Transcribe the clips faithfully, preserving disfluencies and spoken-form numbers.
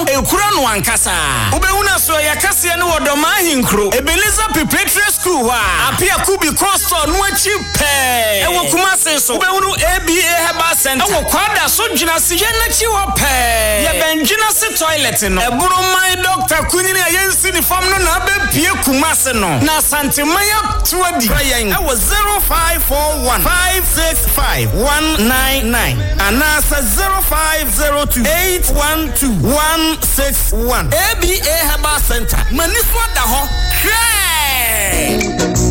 no ekura no ankasa ubehuna so yakase ne wodoma hinkro Ebenezer Preparatory School wa apia kubi costo no achi pe ewo Kumase so ubehunu A B A Herbal Center ewo kwada so dwuna se na chi wo pe ye benjina se toilet no eburu my doctor kunini ayensi ni fam no na abepie Kumase no na santemaya tuadi prayen ewo zero five four one five six five one nine nine anasa zero five zero two eight one two one six one A B A Herbal Center maniswa da ho hwe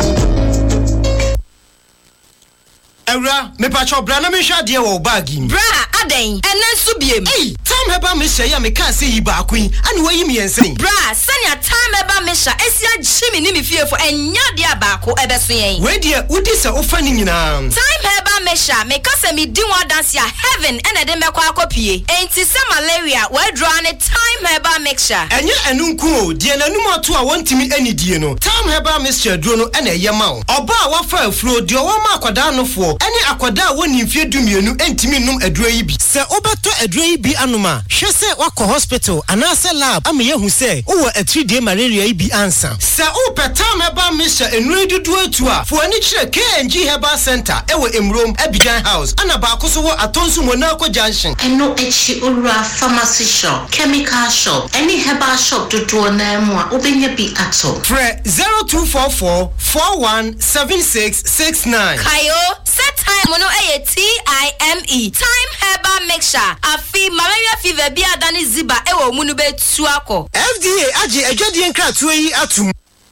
Ewra me pacho bra na me hwa de wo bag im bra aden enensu biem eh time heba me hye ya me ka se yi ba akun ani wayi me ensen bra sanya time heba me hya esia gyimi ni me fiefo enya de abako ebeso yen we de udi se ofa ni nyina time heba me hya me ka se me di wa dance ya heaven ene de mekwa akopie enti se malaria we draw ne time heba mixture enye enunku o de nanum ato a wontimi anidie no time heba mixture duro no ene ye ma oba a wafa afuro de o ma akwada nofo ene akwada woni mfie dumienu entimi num aduro yi bi se obeto aduro yi bi anoma hwe se wakọ hospital anase lab am ye hu se wo a three day malaria yi bi ansa se o petam heba misha enuri dudu atu a fo ani kire K N G Herbal Center ewo Emrom Abidjan House ana ba akoso wo atonsu monako junction eno echi ura pharmacy shop chemical shop any herbal shop dudu na mu a obenya bi ato pre zero two four four four one seven six six nine kayo set time no eye T I M E time herbal mixture afi malaria fever bi adani ziba ewo mu no betu akọ F D A age adwadie nkratu yi atum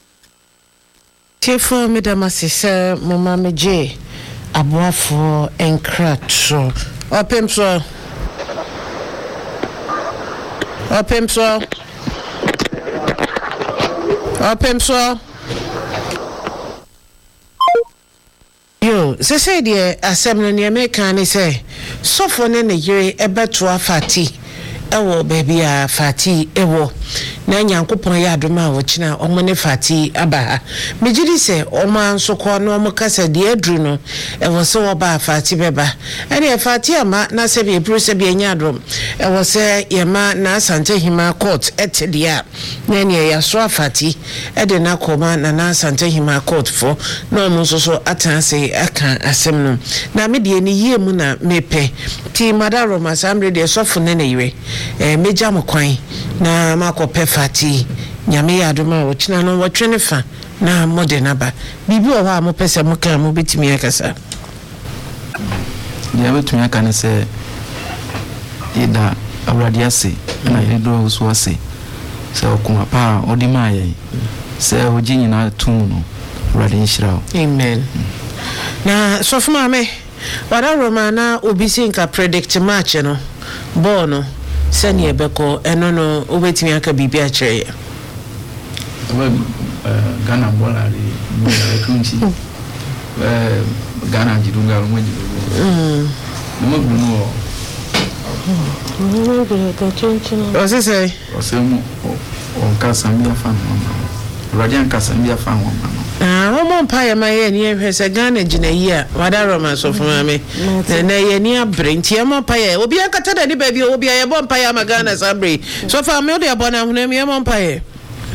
Tefo medamase se mama meje aboafo enkratu opemso opemso opemso yo se se de asem no ne meka ne se sofo ne ne yire ebeto afati ewo baby a fati ewo na nyankopon ya adoma wo kina omo ne fati aba mejidi se oma nsoko no omo kasa de adru no ewo se wo ba fati beba ene fati ama na se be pro se be nya adom ewo se yema na Asante Hima Court etedia na ne ya so afati ede na koma na na Asante Hima Court fo no no so so atanse aka asem no na me de ni yie mu na mepe ti madaro masamre de sofo ne ne yire eh meja mokwan na makope fati nyame ya adoma wo kina no wotwe fa na modern aba bibi o ha mo pese mo kan mo betimi akasa dia betumi aka ne se ida awrade ase na yedo so ase se okuma pa odi maye se oji na tum no awrade nshirawo amen na sofuma me wada roma na obisi nka predict match no ball no sani ebeko eno no obetimi aka bibi a kire we Ghana bolari mo kunchi eh Ghana jidunga mo jidugo mm mo gunu no go ka chenchina o se se o se mo on ka sambia fa mo radian ka sambia fa mo ah o mo pa ya maye ni ehwese Ghana gina yi a wada roma so fuma me na ye ni abrenti e mo pa ya obi akata da ni ba bi obi ya bo pa ya ma Ghana sabre so fa me o de abona hunu me mo pa ya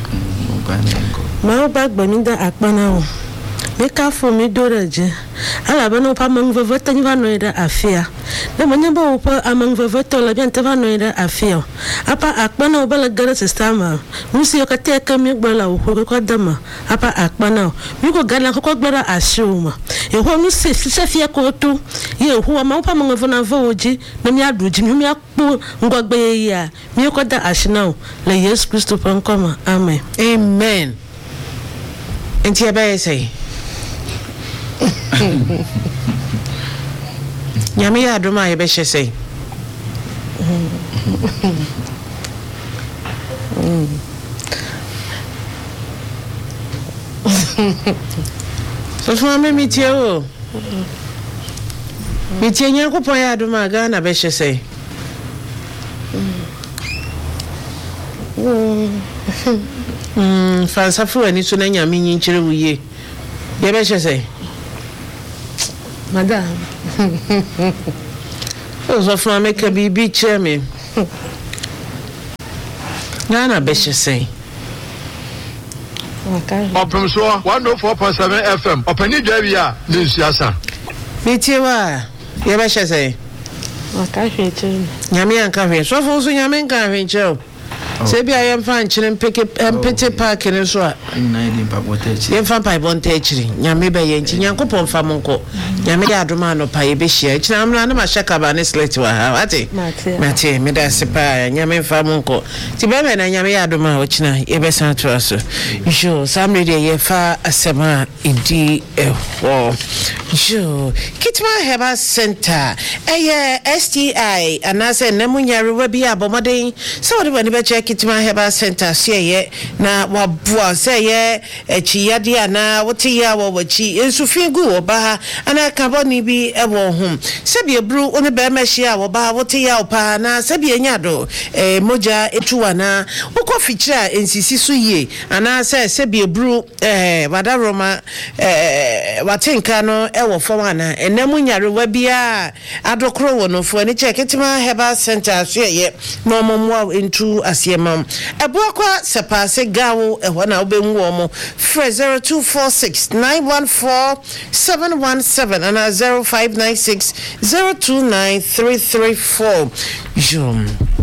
ma ba gbaminda akpana o meka fo mi doreje ala bano pa mangvevota ni vano ida afia na manyamba upa amangvevota la biante vano ida afia apa akpana obala gara sistema musi yokatia kami gbala ukuru kwa dama apa akpana miko gala kwa gbara ashuma eho musi sefia kotu ye ho ma upa mangvona voji na mi aduji mi akpo ngwagbe ya mi yokoda ashina la Yesu Kristo pankoma amen amen enti abaye say nyame ya adoma ye be hye so so me mitie o mitie nyankopon ya adoma Ghana be hye say mm falsafa ani so na nyame nyinkire wuye ye be hye say madam o so from make bibi cheme Nana Besha say. Open so one oh four point seven F M. Open it, Javia, this Yasa. Mitiwa, Yabasha say. Yami and Cafe, so for so Yamin Cafe, Joe. Sebi I am fine, children pick up and petty park in a swat. Yan fan pipe on tetri, Yamiba Yanchi, Yankopon Famonco, Yamia Domano Paibishi, Chamlan, Mashakabanis later. Ati, Mati, Medasipa, Yamin Famonco, Tibeba and Yamia Doma, which na Ebesan to us. You show somebody a far a sema indeed a war. Joe, Kitma Heba Center, a S T I, and I said Namunya Rubia Bomade, so when you check Kitma Heba Center, say na wabua say a chiadia na watia wachi, and Sufia go baha, and I can't be a war home. Sabia brew on the Bemeshia or ba watia pa na Sabia Yado, a moja etuana, or coffee chair in Sisisuye, and I say Sabia brew, eh, Wadaroma, eh, Watinkano. Ewo fomana enamunya rewabia adokro wono fo ani check Kitma Heba Center so ye no momwa into asiemam ebuakwa sepase gawo ehwo na obenwu omo fresh zero two four six nine one four seven one seven and zero five nine six zero two nine three three four jum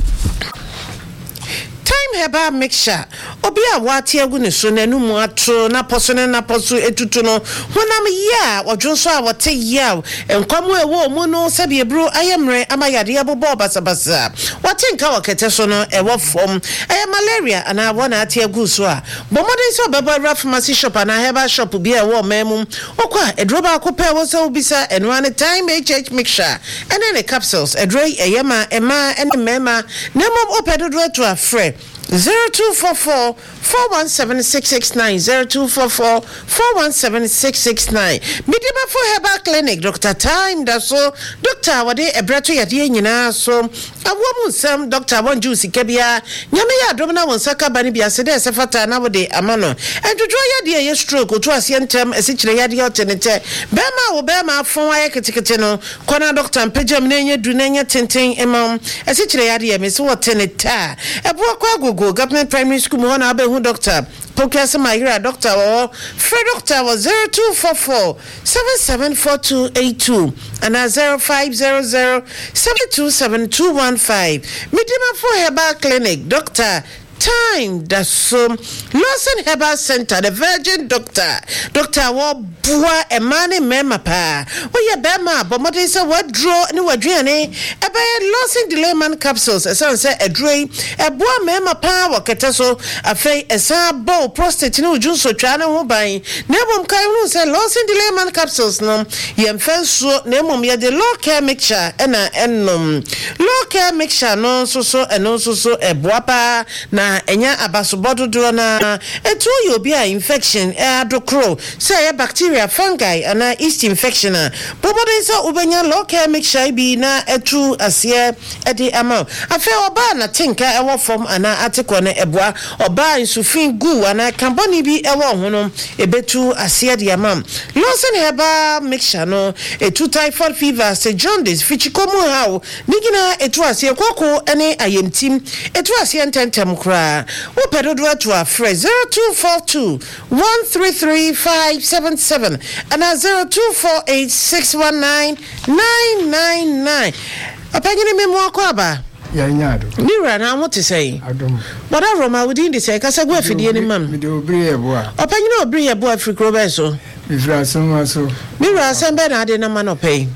Time Heba mixture obi a wate agu ne so nanu mu atro na poso ne na poso etutu no honam ya odwo so a wote ya enkwam ewo mu no sabe ebru ayemre amayade abobo basabasa wote nka wakete so no ewo fom aya malaria ana wona ate agu so a bomodin so beba pharmacy shop ana Heba shop bi ewo memum okwa edroba akopɛ wo so bisa enwa ne Time H H mixture ene ne capsules edroi eyema ema ene mema nemom opedodo to afre zero two four four four one seven six six nine zero two four four four one seven six six nine Midima for Heba Clinic Doctor Time da so Doctor wade ebrato yade nyina so awomu sam Doctor won juice kebia nyame ya domna won saka bani bia se de sefata na wode amano edwodwo yade ye stroke to asientem esikyire yade otenete bema wo bema afon aye ketekete no kona Doctor mpejam na enye du na enye tenten emam esikyire yade ye me so woteneta ebo akwa go government primary school mo na abehu doctor Pokesa Magira doctor or free doctor was zero two four four seven seven four two eight two and a zero five zero zero seven two seven two one five Midima for Heba Clinic Doctor Time that's so Lawson Heba Center the Virgin Doctor Doctor wa bua e mane mema pa wo ye bema bomode se wadro ne wadruane e be Lawson Delayman capsules e say say edroi e bua mema pa wakete so afei e sa bo prostate ne ujun so twa ne ho ban ne bom kai no say Lawson Delayman capsules no ye mfenso ne mom ye de low care mixture e na ennom low care mixture no so so e no so so e bua pa na enya abasobodo do na etu ye obi a infection e adokro say bacteria fungi and a yeast infection bobo so ubenya local mixture bi na etu asie edi ama afa oba na tinka ewo form ana article na eboa oba insufin gu ana kamboni bi ewo ho no ebetu asie di ama Lawson Heba mixture no etu typhoid fever se jaundice fichikomu hawo nigina etu asie kwoko ene ayemtim etu asie ntentem kra wo pedodo to afre zero two four two one three three five seven seven and a zero two four eight six one nine nine nine nine. Apanyini me mo akwaba ya nyado niwa na mo te say adom boda roma within the say kasa go afidie ni mam me de obri ebo a apanyini obri ebo afrikro be so bifra so so niwa san be na ade na ma no pay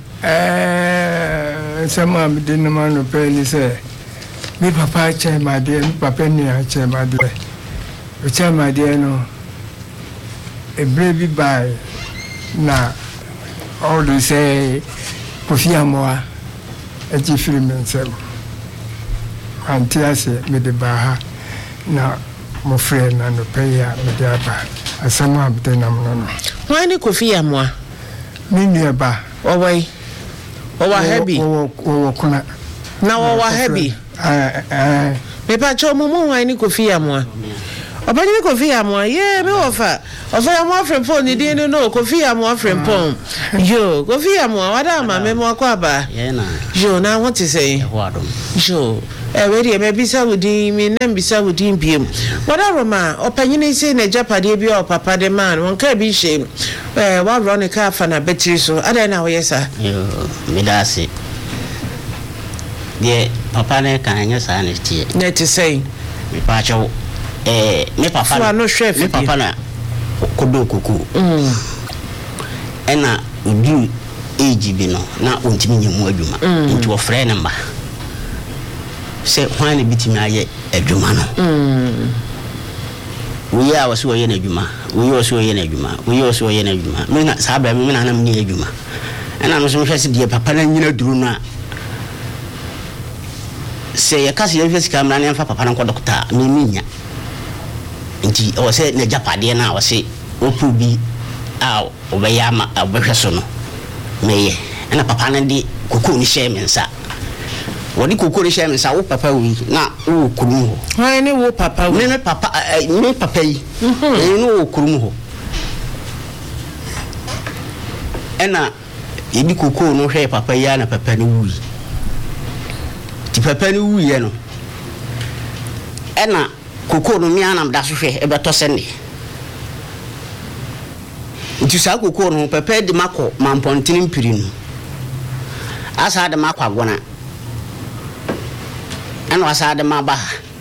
eh sama me de na ma no pay ni say me papa che ma de papa ni a che ma de o che ma de no e brevi by na all they say Kofi Amoah e ji film nsem antiase me de baha na mo frɛ na no pay ya me de aba asama abde na mo no why ni Kofi Amoah me ni ba o wai o wa heavy o o kuna na o wa heavy eh eh me pa cho mo mo why ni Kofi Amoah Obanyini Kofi Amoah ye me ofa ofa Amoah frempon ni din no Kofi Amoah frempon yo Kofi Amoah wada ma me mo akwaba ye na yo na what to say yo eh we dey me bisa wudi me na bisa wudi biem whatever ma opanyini say na japade bi o papa de man won ka bi hye eh wa Veronica afa na betri so ada na wo yesa yo me da se de papa ne kan nya sa na tie na ti say me pa cho eh me papa so no chef me papa na kodo kuku mm ena udu age bi no na ontimi nyemu adwuma nti wo frɛ ne mba se hwan ne bitimi aye adwuma no mm we ya waso ye na adwuma we waso ye na adwuma we waso ye na adwuma me na sa ba me na na me adwuma ena no so hwɛ se de papa na nyina duru no a se ya kasi ya hwɛ sika mra ne mfa papa na kodokta me minya nti o se ne japade na o se opu bi a obeyama obehwɛ so no meye ena papa na di kokoo ni hye me nsa wodi kokoo ni hye me nsa wo papa wi na wo kurum ho hwan ne wo papa wi me papa me papa yi eh no wo kurum ho ena yedi kokoo no hwe papa yi na papa ni wi ti papa ni wi ye no ena kokoo no mi anam da so hwe e beto sene nti sa kokoo no papa di mako mampontini mpiri no asa de makwa gona ana asa de maba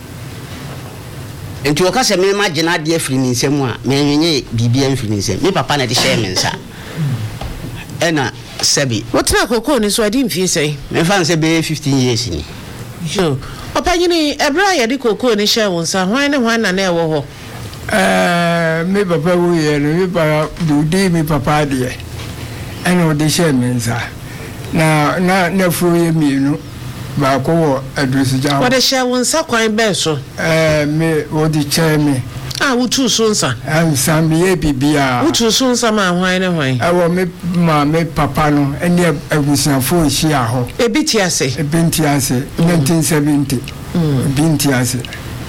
nti o ka se me ma gina de afiri ni nsem a me nwenye bibia mfiri nsem me papa na de share me nsa ena sebi wotna kokoo ni so adi mfie sei me fa nse be fifteen years ni jo opanyini ebra ya de kokoo ni share won sa hwan ne hwan na na ewo ho eh me papa wo ye no me pa do de me papa de ena o de share me nsa na na na furu ye mienu ba ko wo address ja wo de share won sa kwan be so eh me wo di share me ah wutu so nsa am sam ye bibia wutu so nsa ma hwan ne hwan eh wo me ma me papa no ene agusanfo hia ho ebi ti ase ebi ti ase nineteen seventy mm bi ti ase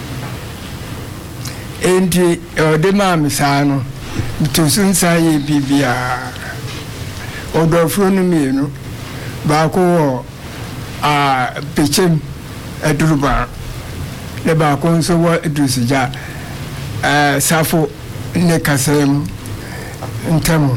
enti o de ma me sa no to so nsa ye bibia o do furu no mienu ba ko a pechem eduruba le ba ko nso wo edusija eh safo ne kasem ntamo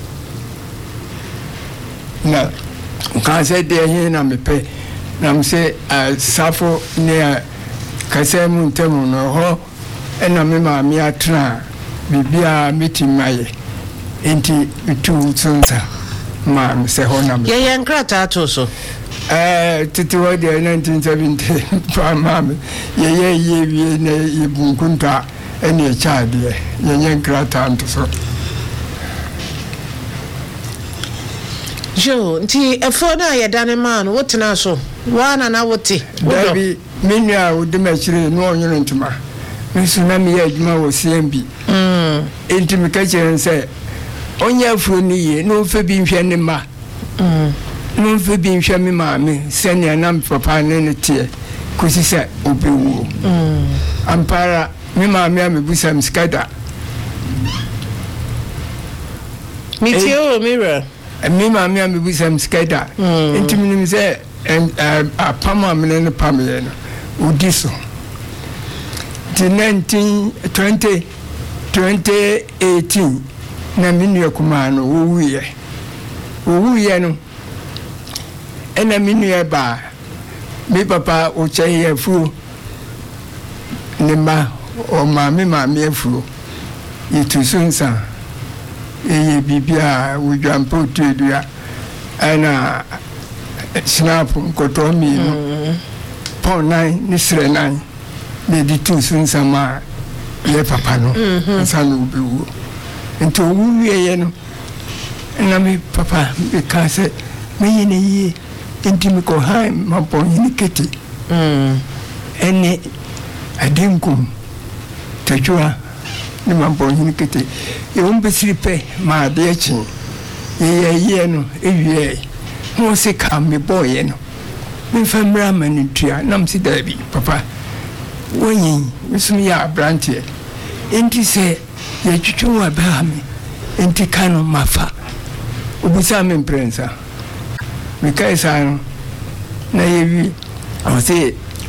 na ka se de hin na me pe na me se safo ne kasem ntamo no ho ena me ma mi atra bibia mitimaye enti tu tsunsa ma me se ho na me ye ye nkrata to so eh titi wa de nineteen seventy pa mama ye ye ye ye ne ibunkunta ene chade ye ye nkrata nto so jo nti efo na ye dane man wotena so wana na wote dabi minua wo de machire no onyo ntuma nso na me ye adwuma wo C M B mm enti me ka chere nse onya afro ni ye no fe bi nhwe ne ma mm no fe bi nhwe me ma me senia na papa ne ne tie kusi se obewu mm ampara me ma me amebusa mskada mi tie o mirror me ma me amebusa mskada enti minim se a pama me ne pama ye no odiso the nineteen twenty twenty eighteen na minu kumano wo wiye wo wiye no ena minu e ba mi papa o cheye fu ne ma o ma mi ma mi fu yitu sunsa eye bibia wo jampo tudua ana snap koto mi no pon nine ni sre nine ne di tu sunsa ma ye papa no nsanu biwu nto wuye ye no na mi papa because me yene ye enti mi ko ha ma po ni keti mm ene adinkum tajua ni ma po ni keti e un besripe ma de chi ye ye no ewie no se kam me boy no mi famra mani tua nam si dabi papa wonyi misumi ya branche enti se ye chuchu wa ba mi enti kanu mafa obusa me prensa mi kai sa no na ye wi o se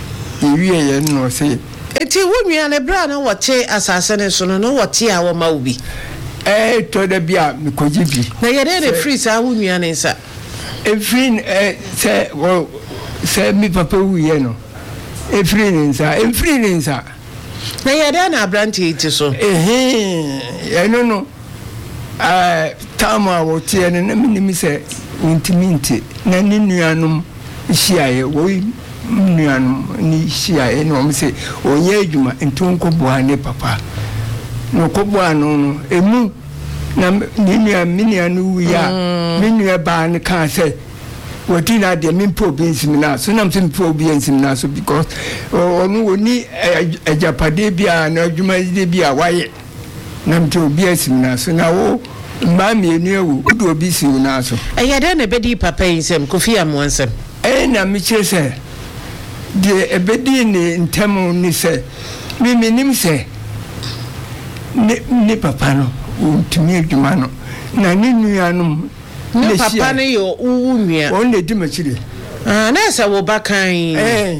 yɛwie yɛ no sɛ eti wo nua ne bra na wɔte asase ne so no no wɔte a wɔma wo bi eh to da bia me koji bi na yɛde ne free sa wo nua ne nsa efrin eh sɛ wo sɛ mi papa wu yɛ no efrin nsa efrin nsa na yɛde na abrante ti so eh eh no no ah tama wo tie ne na minim sɛ intimate na ni nuanom hyiae wo nuanom ni hyiae no me sɛ onye adwuma ntonko boa ne papa no ko boa no no emu na ni nua minia no ya minia ba ne ka sɛ wati na de mimpo bi nsimina so na msimpo bi nsimina so because onu oni ajapade bia na adwuma de bia waye na mto bi nsimina so na wo mba mi enu ewu odo obi si na so ɛyɛ de ne bedi papa yinsem Kofi Amoansem eh na mi kire sɛ de ebedi ne ntemu ni sɛ mi minim sɛ ne ne papa no untumi adwuma no na ne nuanom ne papa ne yo uwu nua on le di machire ah na sɛ wo bakan eh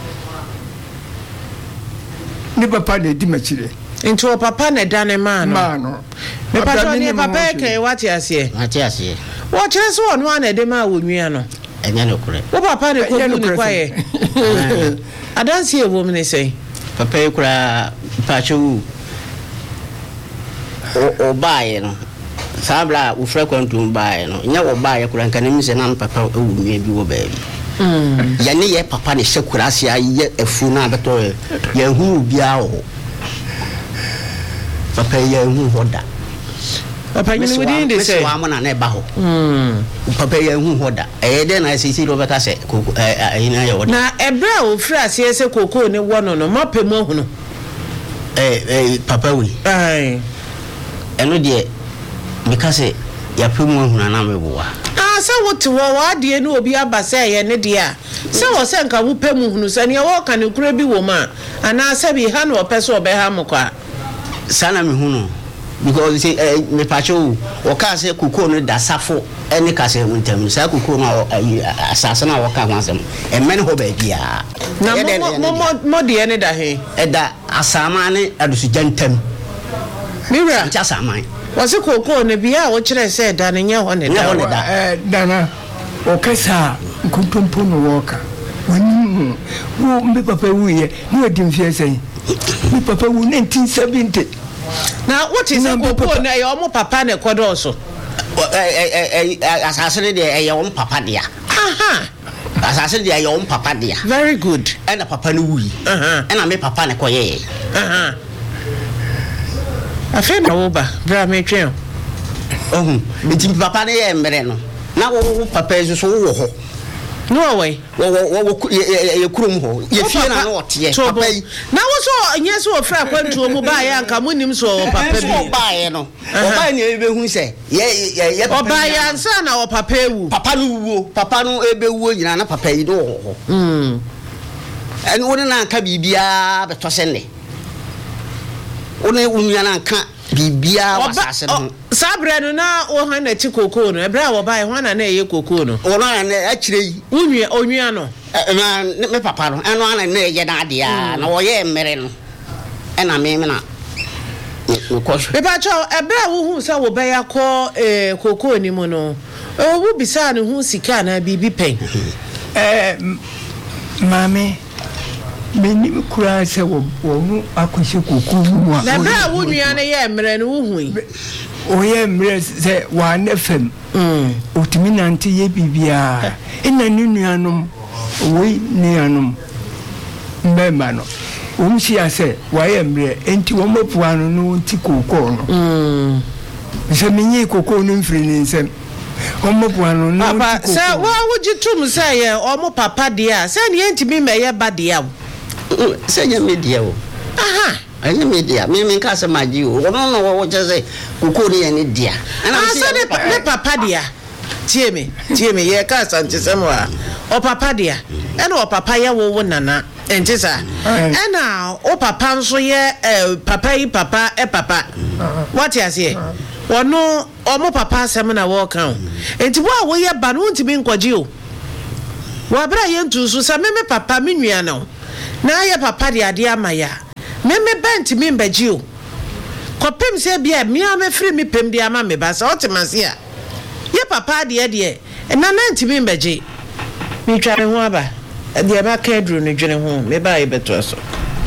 ne papa le di machire nti wo papa ne da ne ma no ma no me papa ne papa kai wate ase ate ase wo kyerɛ so ono ana de ma wo nua no enya no kure wo papa ne ko ni kwaye adansi e wo me sei papa e kura pachu o bae no sabla wo frequentum bae no nya wo bae kura nka ne mi se na papa e wo nua bi wo baabi mm ya ne ye papa ne hye ase aye afu na beto ya hu bia wo papa ya hu hoda papa ni wodi ndi se wa mo na na ba ho mm papa ya hu hoda e de na sisi do beka se koko eh ina ya woda na ebra wo firi ase se koko ne wo no no mapem ahunu eh eh papa wi ai eno de beka se ya pem ahunu na meboa ah se wo te wo wa de ne obi aba se ye ne de a se wo se nka wo pem hunu se ne wo ka ne kura bi wo ma ana se bi ha no opese obe ha mokwa sana me hunu because say eh me pacho o ka say kuko no da safo eni ka say muntem say kuko no asase na wo ka ho asem e men ho ba bia na mo mo mo de eni da he e da asama ne adusu jantem mira ncha asama wase kuko no bia wo kire say da ne nya ho ne da eh dana o ka sa kuntumpo no wo ka wani wo mbe papa wuye ni odi mfie sei mi papa wu nineteen seventy na what is koko na your papa ne kodo so eh eh asase ne de eh your papa dia aha asase de eh your papa dia very good and papa no wi aha and me papa ne koye aha afi na wo ba bra me twen ohun nti papa ne ye mmere no na wo papa eso so wo ho no way wo wo ye kurom ho ye fie na na ote papa yi na wo so nye so ofra kwantuo mu ba ya nka munim so papa bi so ba ye no oba ne ebe hu se ye ye oba ya nsa na o papa ewu papa no wuo papa no ebe wuo nyina na papa yi do ho mm en wona na nka bibia beto se ne wona wunya na nka bibia wasase no sabre no na wo han na chi koko no ebra wo bai ho na na eye koko no wona na akire yi unwie onwia no na me papa no eno ana na eye na ade a na wo ye mmere no ena me me na me ko so be ba cho ebra wo hu sa wo bai akọ eh koko ni mu no wo bisa ne hu sika na bibi pen eh mami meni kura se wo wo akohye koko mu a na bra wo nua ne ye mmere no wo hu yi o ye mmere se wa na fam mm otimi nante ye bibia ina ni nuanom wo nuanom mbema no o msi ase wa ye mmere enti wo mopua no no nti koko no mm se menyi koko no mfiri ni nsem o mopua no no papa se wa wo gitum se ye o mo papa dia se ne enti mi me ye ba dia se nya media o aha anya media me me ka se maji o no no wo je se kuko ni ne dia ana se ne papa dia tie me tie me ye ka sante sem wa o papa dia ena o papa ye wo wo nana enti sa ena o papa nso ye papa yi papa e papa what you say wono o mo papa asem na wo kan enti wo a wo ye ba no ntimi nkwaji o wo abra ye ntu so sa me me papa me nua no na ya papa de ade amaya me me bent me mbaji o kopem se bia me am free me pem bia ma me ba sa otemase a ya papa de de na na ntimi mbaji me twa me ho aba de ba ka aduru no dwene ho me ba e beto so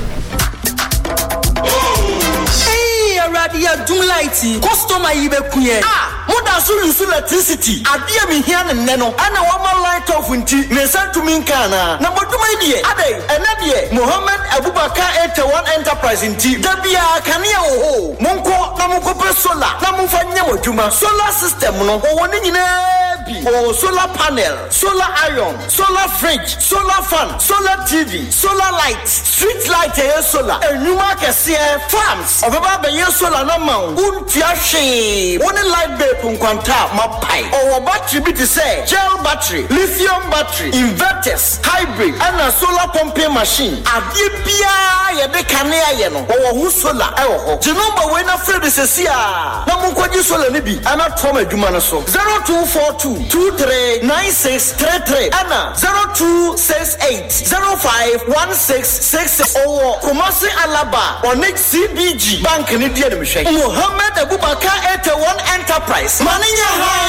Radia Dumlighty, customer Ibequie. Ah, Moda Sulu electricity. Adia mi here and neno. Ana wama light off winti. Nesa to minkana. Na boduma idie. Ade, enadie. Mohammed Abubakar eighty-one Enterprise inti. Dabia kania oho. Monko na monko pe solar. Na mufanya mojuma. Solar system no. Owoni nyine bi. O solar panel, solar iron, solar fridge, solar fan, solar T V, solar light, street light e solar. Enyuma kese farms. Obeba be solar na ma untia hwe woni light bulb nkwanta mapai o battery bi te say gel battery lithium battery inverters hybrid and solar pumping machine ade bia ye de kane aye no o ho solar e wo ho the number we na free se a na monkoji solar ni bi ana tom adwuma no so zero two four two two three nine six three three ana zero two six eight zero five one six six six o Kumasi Alaba on C B G bank ni Muhammad Abubakar eighty-one Enterprise. Maninya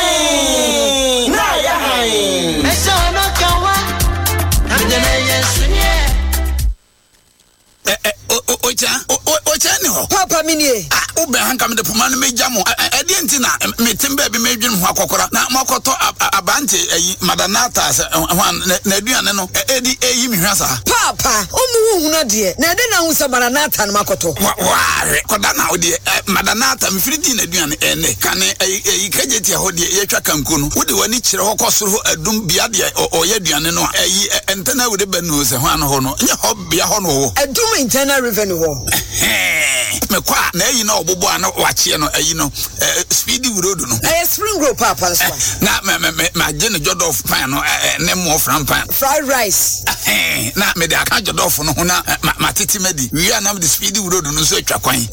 hai, na ya hai. Esa no kawa, amjana yesunye. Eh eh ocha ocha ni ho. Papa minie. Ah ube hanka me de poma no meja mo. E de ntina metim ba bi medwin ho akokora na makoto abante ayi madanata se hwan na aduane no e di eyi mi hwasa. Papa, omu hu na de. Na de na hu se madanata no makoto. Wa wa koda na odi madanata mfiridi na aduane ene kane ayi kageti ho de yetwa kanku no. Wode wani kire ho kosoro adum bia de oye aduane no ayi entana wode banu se hwan ho no. Nye ho bia ho no wo. Adum internal revenue ho. Me kwa na ayi na obobo ana wache no ayi no speedy road no. Eh spring road papa so. Na me me ma je no jodof pan no ne mo fran pan. Fried rice. Na me de aka jodof no ho na ma titi medi. Wi ana me the speedy road no so atwa kwan.